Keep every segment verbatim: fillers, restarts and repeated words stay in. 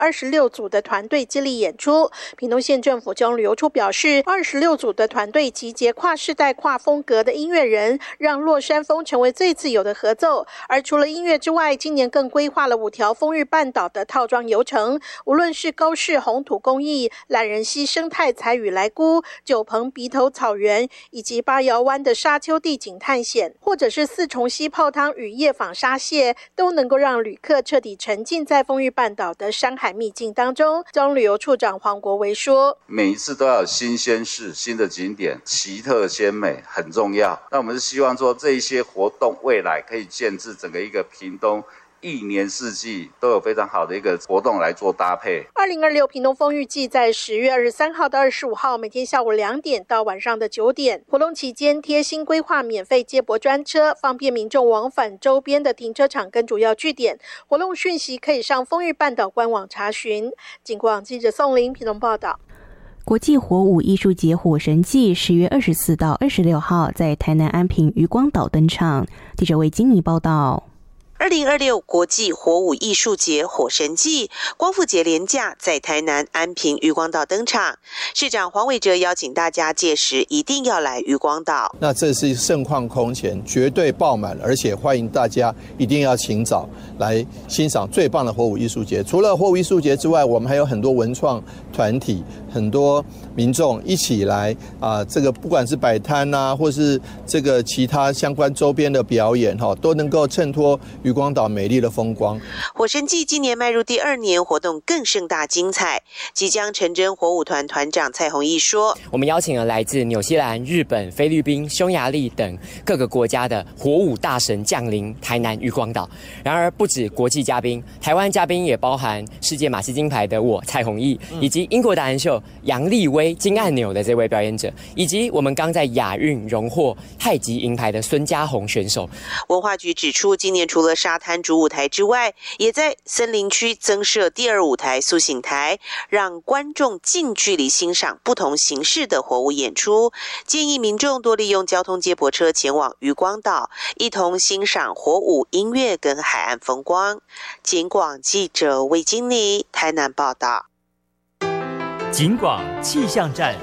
二十六组的团队接力演出。屏东县政府交通旅游处表示，二十六组的团队集结跨世代、跨风格的音乐人，让落山风成为最自由的合奏。而除了音乐之外，今年更规划了五条丰裕半岛的套装游程，无论是高市红土工艺、懒人溪生态彩雨来菇、九鹏鼻头草原，以及八窑湾的沙丘地景探险，或者是四重溪泡汤与夜访沙蟹，都能够让旅客彻底沉浸在丰裕半岛的山海秘境当中。交通旅游处长黄国维说， 每一次都要有新鲜事、新的景点，奇特鲜美很重要。那我们是希望说这一些活动未来可以建制整个一个屏东一年四季都有非常好的一个活动来做搭配。 二零二六屏东风预计在十月二十三号到二十五号，每天下午两点到晚上的九点。活动期间贴心规划免费接驳专车，方便民众往返周边的停车场跟主要据点。活动讯息可以上丰裕半岛官网查询。警广记者宋玲屏东报道。 国际火舞艺术节火神祭十月二十四到二十六号在台南安平渔光岛登场。记者为金妮报道。 二零二六国际火舞艺术节火神祭光复节连假在台南安平渔光岛登场，市长黄伟哲邀请大家届时一定要来渔光岛。 那这是盛况空前，绝对爆满，而且欢迎大家一定要请早来欣赏最棒的火舞艺术节。除了火舞艺术节之外，我们还有很多文创团体，很多民众一起来啊，这个不管是摆摊啊，或是这个其他相关周边的表演哈，都能够衬托渔光岛美丽的风光。 火神祭今年迈入第二年，活动更盛大精彩。即将成真火舞团团长蔡宏毅说：“ 我们邀请了来自纽西兰、日本、菲律宾、匈牙利等各个国家的火舞大神降临台南渔光岛。然而，不止国际嘉宾，台湾嘉宾也包含世界马戏金牌的我蔡宏毅，以及英国达人秀杨丽薇金按钮的这位表演者，以及我们刚在亚运荣获太极银牌的孙家宏选手。” 文化局指出，今年除了沙滩主舞台之外，也在森林区增设第二舞台苏醒台，让观众近距离欣赏不同形式的火舞演出。建议民众多利用交通接驳车前往渔光岛，一同欣赏火舞、音乐跟海岸风光。警广记者魏金妮台南报道。 警广气象站。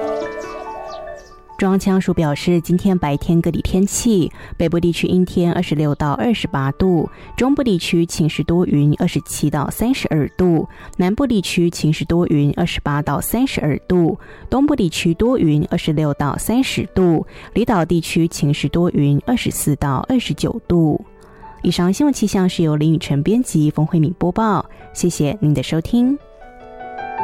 中央气象署表示，今天白天各地天气，北部地区阴天二十六到二十八度，中部地区晴时多云二十七到三十二度，南部地区晴时多云二十八到三十二度，东部地区多云二十六到三十度，离岛地区晴时多云二十四到二十九度。以上新闻气象是由林雨晨编辑，冯慧敏播报，谢谢您的收听。